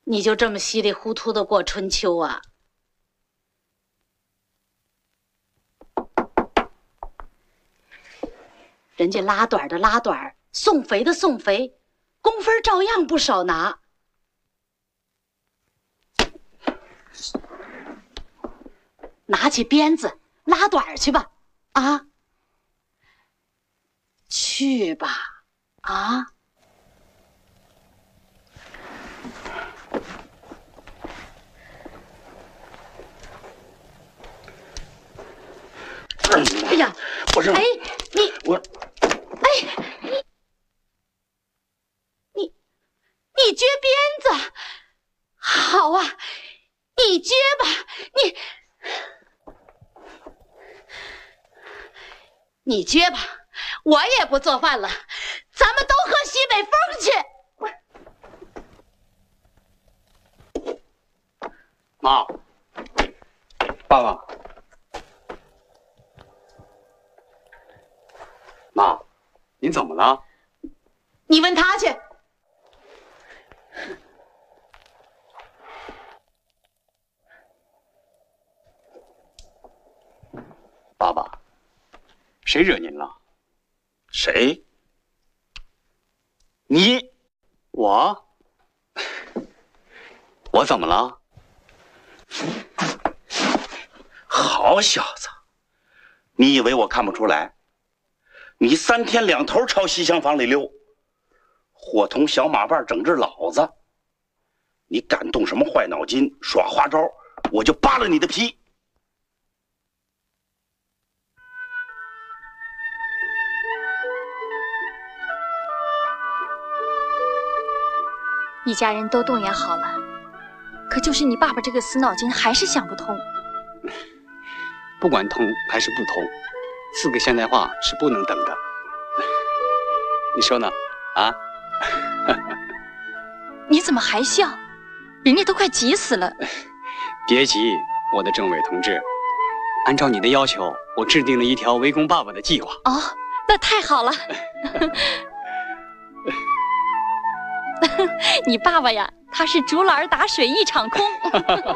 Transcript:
你就这么稀里糊涂的过春秋啊？人家拉短的拉短，送肥的送肥，工分照样不少拿。拿起鞭子拉短去吧，啊！去吧，啊！哎呀， 不是， 哎， 我， 哎，你撅鞭子，好啊，你撅吧，你撅吧，我也不做饭了，咱们都喝西北风去。 妈，爸爸，妈，您怎么了？ 你问他去。 爸爸，谁惹您了？ 谁？你？ 我怎么了？ 好小子，你以为我看不出来？你3天2头朝西厢房里溜，伙同小马伴整治老子。你敢动什么坏脑筋，耍花招，我就扒了你的皮。 一家人都动员好了，可就是你爸爸这个死脑筋还是想不通。 不管通还是不通，4个现代化是不能等的。你说呢？啊？ 你怎么还笑？人家都快急死了。 别急，我的政委同志，按照你的要求，我制定了一条围攻爸爸的计划。 哦，那太好了。你爸爸呀，他是竹篮打水一场空。